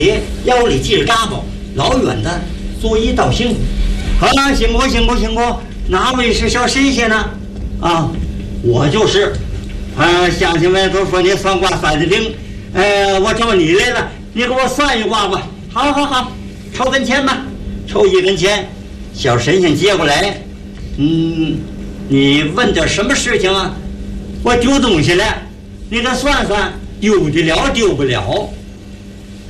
腰里系着扎包，老远的作揖道辛苦。好了，辛苦辛苦辛苦。哪位是小神仙呢？啊，我就是。乡亲们都说你算卦算得灵，我找你来了，你给我算一卦吧。好好好，抽根钱吧，抽1根钱。小神仙接过来，你问点什么事情啊？我丢东西了，你给算算，丢得了丢不了。